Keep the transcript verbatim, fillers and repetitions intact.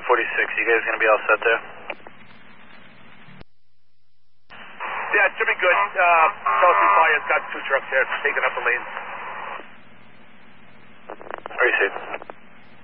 ten forty-six, you guys going to be all set there? Yeah, it should be good. Uh, Chelsea Fire's got two trucks here taking up the lanes.